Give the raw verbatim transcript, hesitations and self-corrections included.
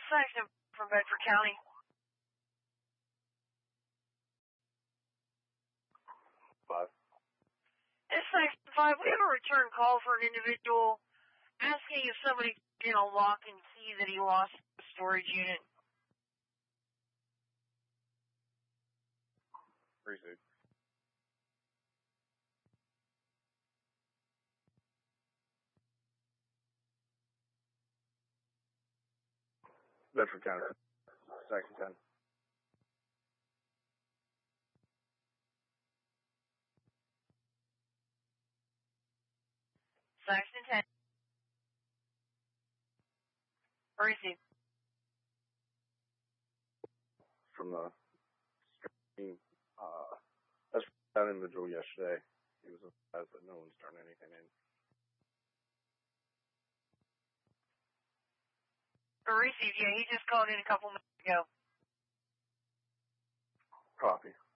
section from Bedford County. Five. It's section five. We have a return call for an individual asking if somebody did a lock and key that he lost in the storage unit. Received. Bedford County. Section ten. Section ten. Receive. From the stream, uh, that's that individual yesterday. He was advised that no one's turned anything in. Receive, yeah, he just called in a couple minutes ago. Copy.